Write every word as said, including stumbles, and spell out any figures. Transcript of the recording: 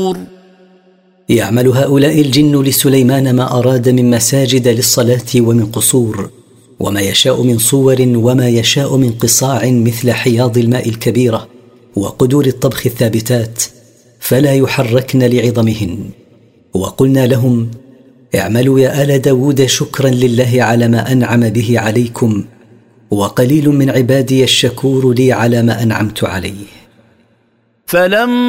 يعمل هؤلاء الجن لسليمان ما أراد من مساجد للصلاة ومن قصور، وما يشاء من صور، وما يشاء من قصاع مثل حياض الماء الكبيرة وقدور الطبخ الثابتات، فلا يحركن لعظمهن. وقلنا لهم: اعملوا يا آل داود شكرا لله على ما أنعم به عليكم، وقليل من عبادي الشكور لي على ما أنعمت عليه. فلما